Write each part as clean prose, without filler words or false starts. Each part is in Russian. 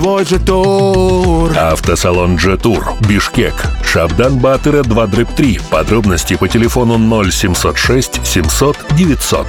твой же тур. Автосалон Джетур, Бишкек, Шабдан-Батыра 2/3. Подробности по телефону 0706 700 900.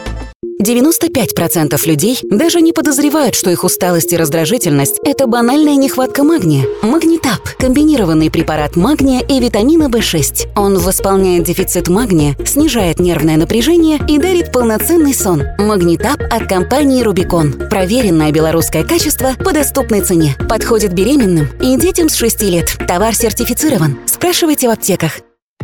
95% людей даже не подозревают, что их усталость и раздражительность – это банальная нехватка магния. Магнитап – комбинированный препарат магния и витамина В6. Он восполняет дефицит магния, снижает нервное напряжение и дарит полноценный сон. Магнитап от компании «Рубикон». Проверенное белорусское качество по доступной цене. Подходит беременным и детям с 6 лет. Товар сертифицирован. Спрашивайте в аптеках.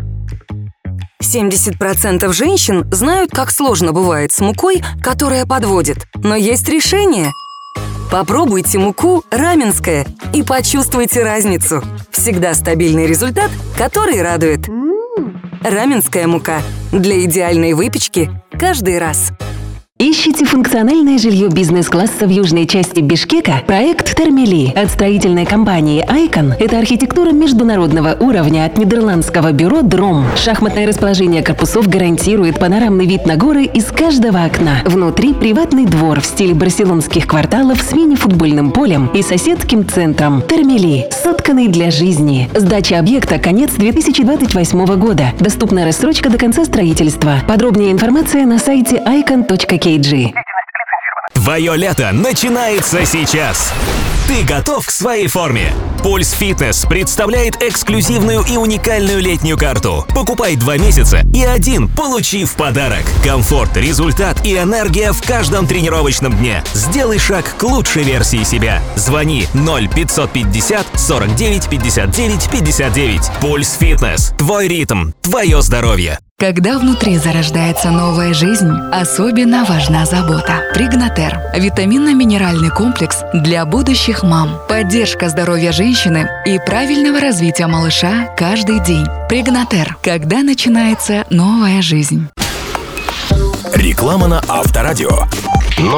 70% женщин знают, как сложно бывает с мукой, которая подводит. Но есть решение. Попробуйте муку «Раменская» и почувствуйте разницу. Всегда стабильный результат, который радует. Раменская мука для идеальной выпечки каждый раз. Ищите функциональное жилье бизнес-класса в южной части Бишкека? Проект «Термели» от строительной компании «Айкон» – это архитектура международного уровня от нидерландского бюро «Дром». Шахматное расположение корпусов гарантирует панорамный вид на горы из каждого окна. Внутри приватный двор в стиле барселонских кварталов с мини-футбольным полем и соседским центром. «Термели» – сотканный для жизни. Сдача объекта – конец 2028 года. Доступна рассрочка до конца строительства. Подробнее информация на сайте icon.kg. Твое лето начинается сейчас. Ты готов к своей форме? Пульс Фитнес представляет эксклюзивную и уникальную летнюю карту. Покупай 2 месяца и 1 получи в подарок. Комфорт, результат и энергия в каждом тренировочном дне. Сделай шаг к лучшей версии себя. Звони 0550 49 59 59. Пульс Фитнес. Твой ритм, твое здоровье. Когда внутри зарождается новая жизнь, особенно важна забота. Пригнатер – витаминно-минеральный комплекс для будущих мам. Поддержка здоровья женщины и правильного развития малыша каждый день. Пригнатер – когда начинается новая жизнь. Реклама на Авторадио.